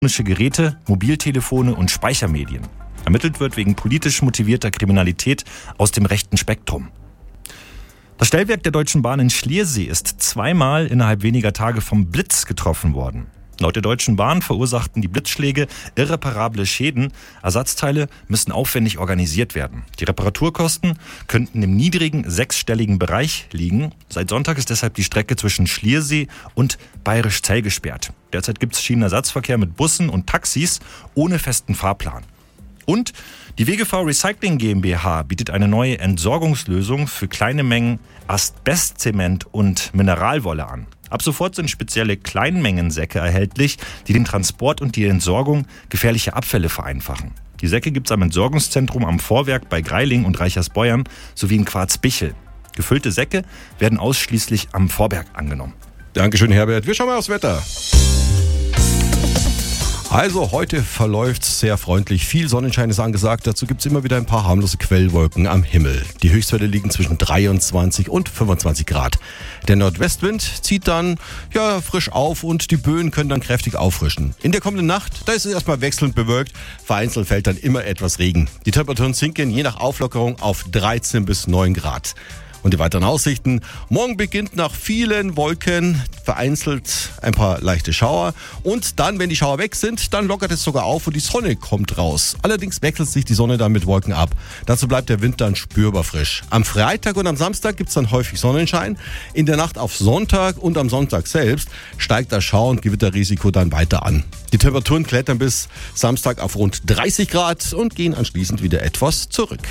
elektronische Geräte, Mobiltelefone und Speichermedien. Ermittelt wird wegen politisch motivierter Kriminalität aus dem rechten Spektrum. Das Stellwerk der Deutschen Bahn in Schliersee ist zweimal innerhalb weniger Tage vom Blitz getroffen worden. Laut der Deutschen Bahn verursachten die Blitzschläge irreparable Schäden. Ersatzteile müssen aufwendig organisiert werden. Die Reparaturkosten könnten im niedrigen sechsstelligen Bereich liegen. Seit Sonntag ist deshalb die Strecke zwischen Schliersee und Bayerischzell gesperrt. Derzeit gibt es Schienenersatzverkehr mit Bussen und Taxis ohne festen Fahrplan. Und die WGV Recycling GmbH bietet eine neue Entsorgungslösung für kleine Mengen Asbestzement und Mineralwolle an. Ab sofort sind spezielle Kleinmengensäcke erhältlich, die den Transport und die Entsorgung gefährlicher Abfälle vereinfachen. Die Säcke gibt es am Entsorgungszentrum am Vorwerk bei Greiling und Reichersbeuern sowie in Quarzbichel. Gefüllte Säcke werden ausschließlich am Vorwerk angenommen. Dankeschön, Herbert. Wir schauen mal aufs Wetter. Also heute verläuft sehr freundlich. Viel Sonnenschein ist angesagt. Dazu gibt es immer wieder ein paar harmlose Quellwolken am Himmel. Die Höchstwerte liegen zwischen 23 und 25 Grad. Der Nordwestwind zieht dann frisch auf und die Böen können dann kräftig auffrischen. In der kommenden Nacht, da ist es erstmal wechselnd bewölkt. Vereinzelt fällt dann immer etwas Regen. Die Temperaturen sinken je nach Auflockerung auf 13 bis 9 Grad. Und die weiteren Aussichten. Morgen beginnt nach vielen Wolken vereinzelt ein paar leichte Schauer. Und dann, wenn die Schauer weg sind, dann lockert es sogar auf und die Sonne kommt raus. Allerdings wechselt sich die Sonne dann mit Wolken ab. Dazu bleibt der Wind dann spürbar frisch. Am Freitag und am Samstag gibt es dann häufig Sonnenschein. In der Nacht auf Sonntag und am Sonntag selbst steigt das Schauer- und Gewitterrisiko dann weiter an. Die Temperaturen klettern bis Samstag auf rund 30 Grad und gehen anschließend wieder etwas zurück.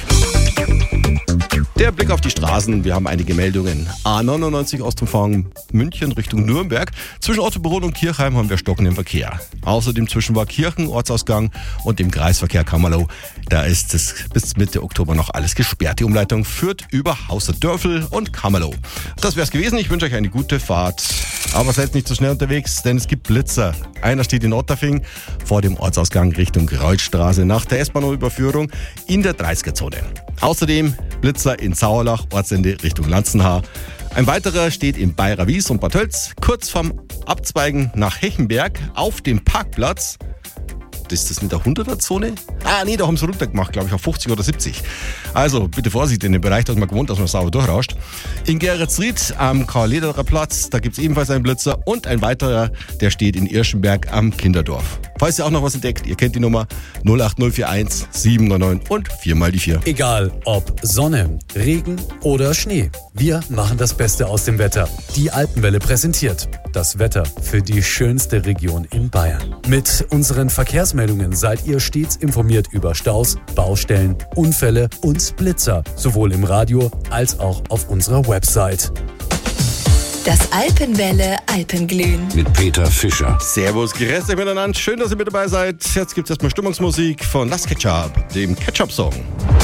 Der Blick auf die Straßen. Wir haben einige Meldungen. A99 Ostumfahrung München Richtung Nürnberg. Zwischen Ottobrunn und Kirchheim haben wir stockenden Verkehr. Außerdem zwischen Waakirchen, Ortsausgang und dem Kreisverkehr Kammerloh. Da ist es bis Mitte Oktober noch alles gesperrt. Die Umleitung führt über Hauserdörfel und Kammerloh. Das wär's gewesen. Ich wünsche euch eine gute Fahrt. Aber seid nicht so schnell unterwegs, denn es gibt Blitzer. Einer steht in Otterfing vor dem Ortsausgang Richtung Kreuzstraße nach der S-Bahn-Überführung in der 30er-Zone. Außerdem Blitzer in Sauerlach, Ortsende Richtung Lanzenhaar. Ein weiterer steht in Bayrawies und Bad Tölz, kurz vorm Abzweigen nach Hechenberg auf dem Parkplatz. Ist das mit der 100er-Zone? Da haben sie runtergemacht, glaube ich, auf 50 oder 70. Also bitte Vorsicht in dem Bereich, dass man gewohnt, dass man sauber durchrauscht. In Geretsried am Karl-Lederer Platz, da gibt es ebenfalls einen Blitzer und ein weiterer, der steht in Irschenberg am Kinderdorf. Falls ihr auch noch was entdeckt, ihr kennt die Nummer 08041 799 und 4 die 4. Egal ob Sonne, Regen oder Schnee, wir machen das Beste aus dem Wetter. Die Alpenwelle präsentiert das Wetter für die schönste Region in Bayern. Mit unseren Verkehrsmeldungen seid ihr stets informiert über Staus, Baustellen, Unfälle und Blitzer, sowohl im Radio als auch auf unserer Website. Das Alpenwelle Alpenglühen. Mit Peter Fischer. Servus, grüßt euch miteinander. Schön, dass ihr mit dabei seid. Jetzt gibt's erstmal Stimmungsmusik von Las Ketchup, dem Ketchup-Song.